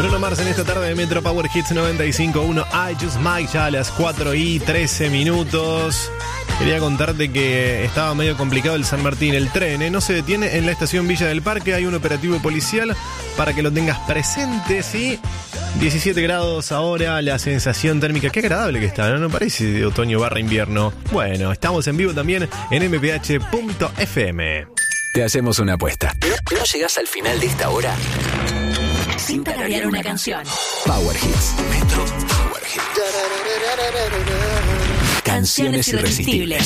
Bruno Mars en esta tarde de Metro Power Hits 95.1. I Just Might, ya a las 4:13. Quería contarte que estaba medio complicado el San Martín. El tren no se detiene en la estación Villa del Parque. Hay un operativo policial para que lo tengas presente, ¿sí? 17 grados ahora, la sensación térmica. Qué agradable que está, ¿no? No parece de otoño / invierno. Bueno, estamos en vivo también en mph.fm. Te hacemos una apuesta. ¿No llegás al final de esta hora sin tararear una canción? Power Hits. Metro Power Hits. Canciones irresistibles.